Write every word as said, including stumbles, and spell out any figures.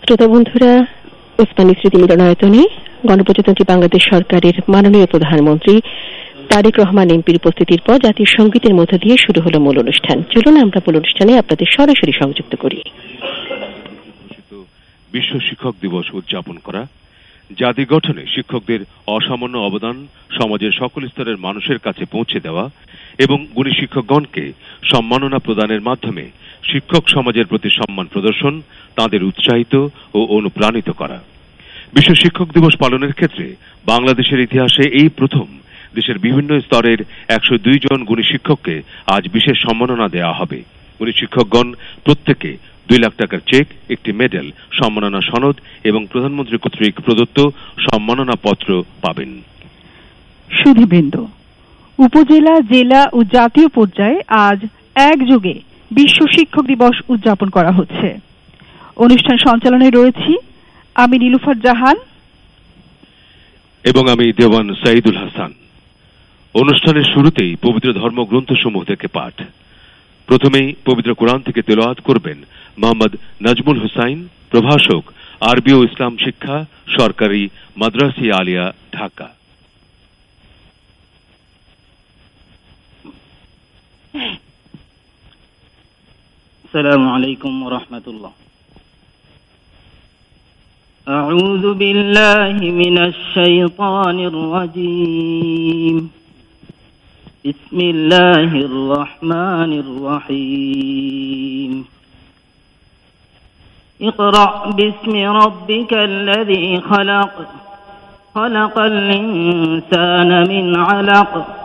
শ্রোতা বন্ধুরা, ওসমানী স্মৃতি মিলনায়তনে গণপ্রজাতন্ত্রী বাংলাদেশ সরকারের মাননীয় প্রধানমন্ত্রী তারেক রহমান এমপির উপস্থিতির পর জাতীয় সঙ্গীতের মধ্য দিয়ে শুরু হলো মূল অনুষ্ঠান। চলুন আমরা মূল অনুষ্ঠানে আপনাদের সরাসরি সংযুক্ত করি। বিশ্ব শিক্ষক দিবস উদযাপন করা, জাতি গঠনে শিক্ষকদের অসামান্য অবদান সমাজের সকল স্তরের মানুষের কাছে পৌঁছে দেওয়া এবং গুণী শিক্ষকগণকে সম্মাননা প্রদানের মাধ্যমে শিক্ষক সমাজের প্রতি সম্মান প্রদর্শন, তাঁদের উৎসাহিত ও অনুপ্রাণিত করা। বিশ্ব শিক্ষক দিবস পালনের ক্ষেত্রে বাংলাদেশের ইতিহাসে এই প্রথম দেশের বিভিন্ন স্তরের একশো দুই জন গুণী শিক্ষককে আজ বিশেষ সম্মাননা দেওয়া হবে। গুণী শিক্ষকগণ প্রত্যেকে দুই লাখ টাকার চেক, একটি মেডেল, সম্মাননা সনদ এবং প্রধানমন্ত্রী কর্তৃক প্রদত্ত সম্মাননা পত্র পাবেন। সুধীবৃন্দ, উপজেলা, জেলা ও জাতীয় পর্যায়ে আজ একযোগে বিশ্ব শিক্ষক দিবস উদযাপন করা হচ্ছে। অনুষ্ঠান সঞ্চালনায় রয়েছি আমি নীলুফার জাহান এবং আমি দেওয়ান সাইদুল হাসান। অনুষ্ঠানের শুরুতেই পবিত্র ধর্মগ্রন্থসমূহ থেকে পাঠ। প্রথমেই পবিত্র কোরআন থেকে তেলাওয়াত করবেন মোহাম্মদ নাজমুল হুসাইন, প্রভাষক, আরবি ও ইসলাম শিক্ষা, সরকারি মাদ্রাসা আলিয়া, ঢাকা। আসসালামু আলাইকুম ওয়া রাহমাতুল্লাহ। আউযু বিল্লাহি মিনাশ শাইতানির রাজীম। বিসমিল্লাহির রহমানির রহিম। ইকরা বিসমি রাব্বিকাল্লাযী খালাক খালাকাল ইনসানা মিন আলাক